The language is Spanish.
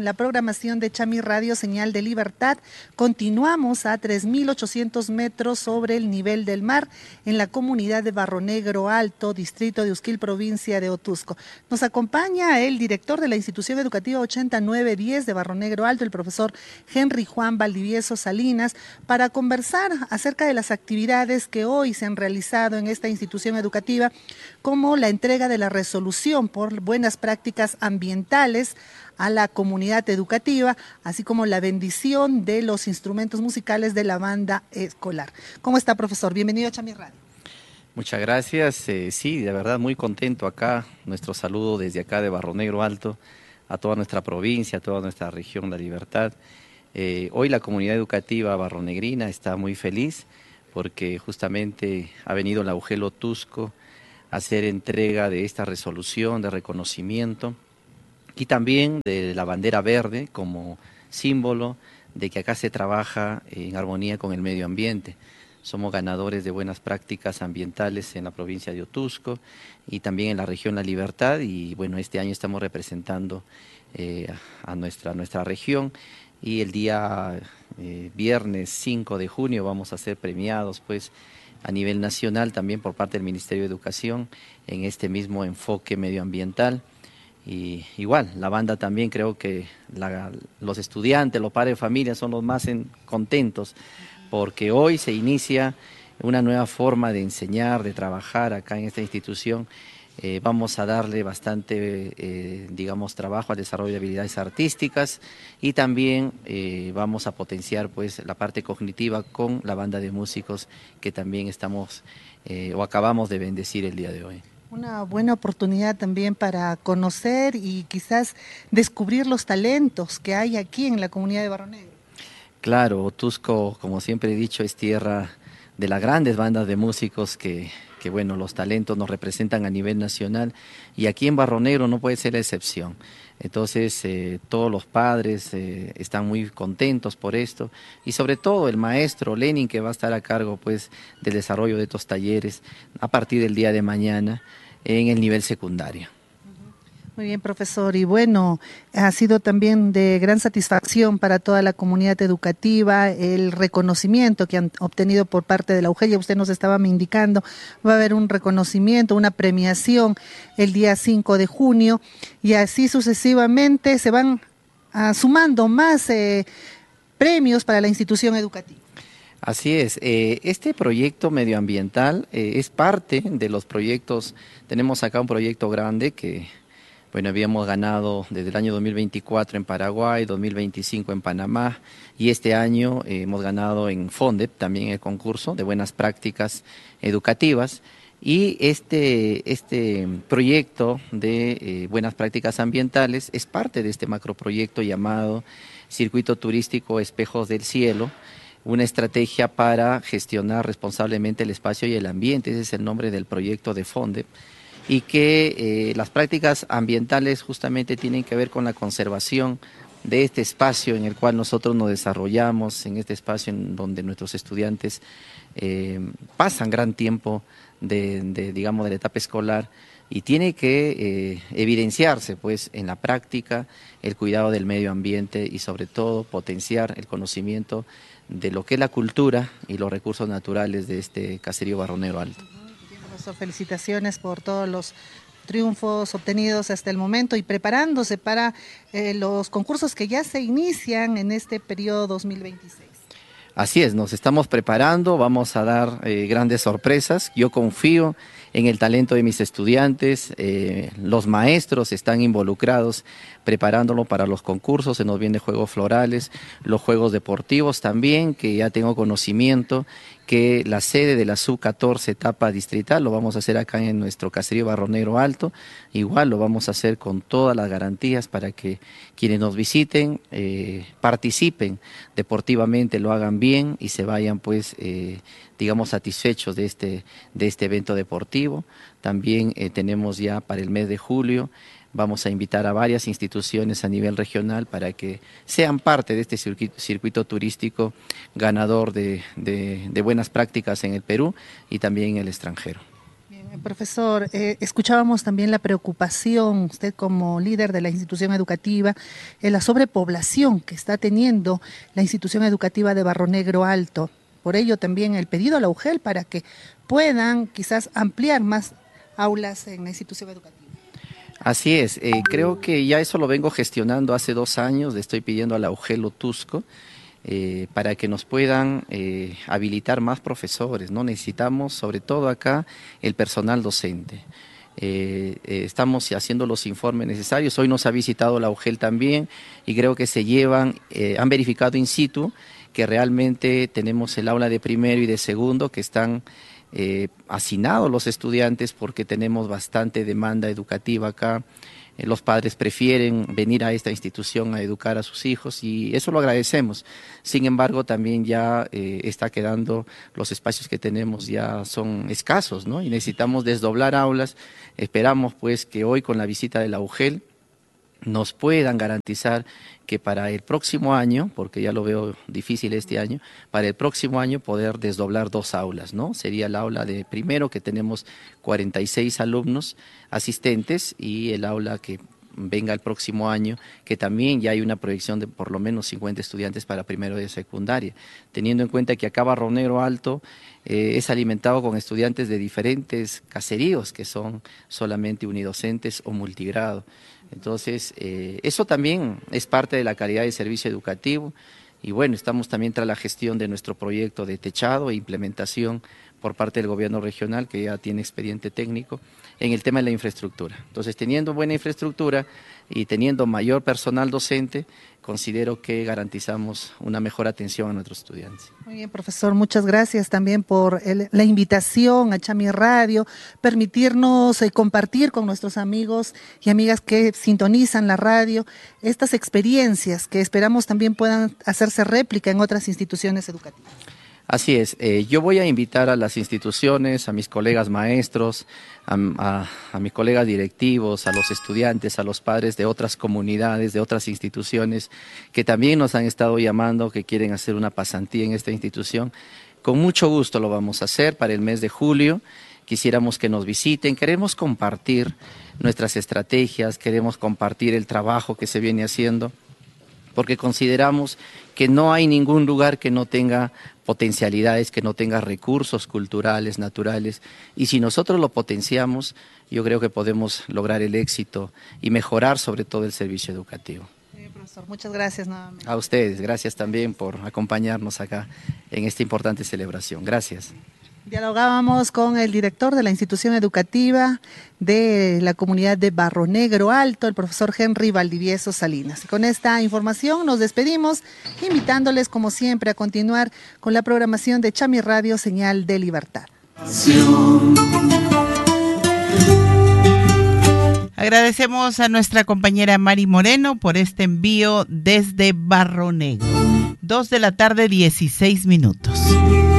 la programación de Chami Radio Señal de Libertad. Continuamos a 3.800 metros sobre el nivel del mar en la comunidad de Barro Negro Alto, distrito de Usquil, provincia de Otuzco. Nos acompaña el director de la institución educativa 8910 de Barro Negro Alto, el profesor Henry Juan Valdivieso Salinas, para conversar acerca de las actividades que hoy se han realizado en esta institución educativa, como la entrega de la resolución por buenas prácticas ambientales a la comunidad educativa, así como la bendición de los instrumentos musicales de la banda escolar. ¿Cómo está, profesor? Bienvenido a Chami Radio. Muchas gracias. Sí, de verdad muy contento acá. Nuestro saludo desde acá de Barro Negro Alto a toda nuestra provincia, a toda nuestra región La Libertad. Hoy la comunidad educativa barronegrina está muy feliz porque justamente ha venido la UGEL Otuzco a hacer entrega de esta resolución de reconocimiento y también de la bandera verde como símbolo de que acá se trabaja en armonía con el medio ambiente. Somos ganadores de buenas prácticas ambientales en la provincia de Otuzco y también en la región La Libertad, y bueno, este año estamos representando a nuestra región, y el día viernes 5 de junio vamos a ser premiados pues a nivel nacional también por parte del Ministerio de Educación en este mismo enfoque medioambiental. Y igual, la banda también, creo que los estudiantes, los padres de familia son los más contentos porque hoy se inicia una nueva forma de enseñar, de trabajar acá en esta institución. Vamos a darle bastante, digamos, trabajo al desarrollo de habilidades artísticas y también vamos a potenciar pues la parte cognitiva con la banda de músicos que también estamos o acabamos de bendecir el día de hoy. Una buena oportunidad también para conocer y quizás descubrir los talentos que hay aquí en la comunidad de Barro Negro. Claro, Otuzco, como siempre he dicho, es tierra de las grandes bandas de músicos que bueno, los talentos nos representan a nivel nacional, y aquí en Barro Negro no puede ser la excepción. Entonces todos los padres están muy contentos por esto, y sobre todo el maestro Lenin, que va a estar a cargo pues del desarrollo de estos talleres a partir del día de mañana en el nivel secundario. Muy bien, profesor. Y bueno, ha sido también de gran satisfacción para toda la comunidad educativa el reconocimiento que han obtenido por parte de la UGEL. Ya usted nos estaba indicando, va a haber un reconocimiento, una premiación el día 5 de junio y así sucesivamente se van sumando más premios para la institución educativa. Así es, este proyecto medioambiental es parte de los proyectos. Tenemos acá un proyecto grande que bueno, habíamos ganado desde el año 2024 en Paraguay, 2025 en Panamá, y este año hemos ganado en FONDEP también el concurso de buenas prácticas educativas. Y este proyecto de buenas prácticas ambientales es parte de este macroproyecto llamado Circuito Turístico Espejos del Cielo, una estrategia para gestionar responsablemente el espacio y el ambiente. Ese es el nombre del proyecto de FONDEP. Y que las prácticas ambientales justamente tienen que ver con la conservación de este espacio en el cual nosotros nos desarrollamos, en este espacio en donde nuestros estudiantes pasan gran tiempo digamos, de la etapa escolar, y tiene que evidenciarse pues en la práctica el cuidado del medio ambiente y sobre todo potenciar el conocimiento de lo que es la cultura y los recursos naturales de este caserío Barro Negro Alto. Felicitaciones por todos los triunfos obtenidos hasta el momento y preparándose para los concursos que ya se inician en este periodo 2026. Así es, nos estamos preparando, vamos a dar grandes sorpresas. Yo confío en el talento de mis estudiantes, los maestros están involucrados preparándolo para los concursos. Se nos vienen juegos florales, los juegos deportivos también, que ya tengo conocimiento que la sede de la sub-14 etapa distrital lo vamos a hacer acá en nuestro caserío Barro Negro Alto. Igual lo vamos a hacer con todas las garantías para que quienes nos visiten participen deportivamente, lo hagan bien y se vayan pues digamos satisfechos de este evento deportivo. También tenemos ya para el mes de julio, vamos a invitar a varias instituciones a nivel regional para que sean parte de este circuito turístico ganador de buenas prácticas en el Perú y también en el extranjero. Profesor, escuchábamos también la preocupación, usted como líder de la institución educativa, en la sobrepoblación que está teniendo la institución educativa de Barro Negro Alto. Por ello también el pedido a la UGEL para que puedan quizás ampliar más aulas en la institución educativa. Así es, creo que ya eso lo vengo gestionando hace 2 años, le estoy pidiendo a la UGEL Otusco para que nos puedan habilitar más profesores, ¿no? Necesitamos sobre todo acá el personal docente. Estamos haciendo los informes necesarios, hoy nos ha visitado la UGEL también y creo que han verificado in situ que realmente tenemos el aula de primero y de segundo que están hacinados los estudiantes porque tenemos bastante demanda educativa acá. Los padres prefieren venir a esta institución a educar a sus hijos y eso lo agradecemos. Sin embargo, también ya está quedando, los espacios que tenemos ya son escasos, ¿no? Y necesitamos desdoblar aulas. Esperamos pues que hoy con la visita de la UGEL nos puedan garantizar que para el próximo año, porque ya lo veo difícil este año, para el próximo año poder desdoblar 2 aulas, ¿no? Sería el aula de primero, que tenemos 46 alumnos asistentes, y el aula que venga el próximo año, que también ya hay una proyección de por lo menos 50 estudiantes para primero de secundaria, teniendo en cuenta que acá Barro Negro Alto es alimentado con estudiantes de diferentes caseríos, que son solamente unidocentes o multigrado. Entonces, eso también es parte de la calidad del servicio educativo y bueno, estamos también tras la gestión de nuestro proyecto de techado e implementación por parte del gobierno regional, que ya tiene expediente técnico, en el tema de la infraestructura. Entonces, teniendo buena infraestructura y teniendo mayor personal docente, considero que garantizamos una mejor atención a nuestros estudiantes. Muy bien, profesor, muchas gracias también por la invitación a Chami Radio, permitirnos compartir con nuestros amigos y amigas que sintonizan la radio estas experiencias que esperamos también puedan hacerse réplica en otras instituciones educativas. Así es, yo voy a invitar a las instituciones, a mis colegas maestros, a mis colegas directivos, a los estudiantes, a los padres de otras comunidades, de otras instituciones, que también nos han estado llamando, que quieren hacer una pasantía en esta institución. Con mucho gusto lo vamos a hacer para el mes de julio. Quisiéramos que nos visiten, queremos compartir nuestras estrategias, queremos compartir el trabajo que se viene haciendo, porque consideramos que no hay ningún lugar que no tenga potencialidades, que no tenga recursos culturales, naturales, y si nosotros lo potenciamos, yo creo que podemos lograr el éxito y mejorar sobre todo el servicio educativo. Sí, profesor, muchas gracias nuevamente. A ustedes, gracias también por acompañarnos acá en esta importante celebración. Gracias. Dialogábamos con el director de la institución educativa de la comunidad de Barro Negro Alto, el profesor Henry Valdivieso Salinas. Y con esta información nos despedimos, invitándoles como siempre a continuar con la programación de Chami Radio, Señal de Libertad. Agradecemos a nuestra compañera Mari Moreno por este envío desde Barro Negro. 2:16 p.m.